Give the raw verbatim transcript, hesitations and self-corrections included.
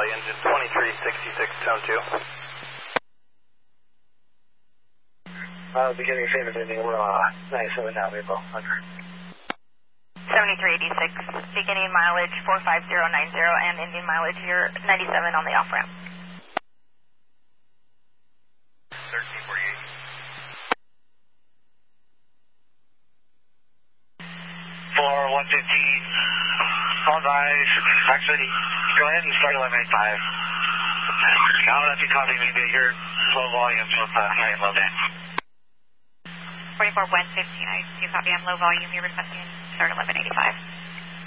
engine twenty-three sixty-six, tone two. Uh, beginning of famous ending, we're uh, ninety-seven now, April, under. seventy-three eighty-six, beginning mileage four five zero nine zero, and ending mileage you're ninety-seven on the off-ramp. thirteen forty-eight. four one fifteen, hold eyes, actually, go ahead and start eleven eighty-five. I don't know if you copy me, but you're low volume, both uh, high and low band. forty-four one fifteen, I do copy on low volume, you're requesting start eleven eighty-five.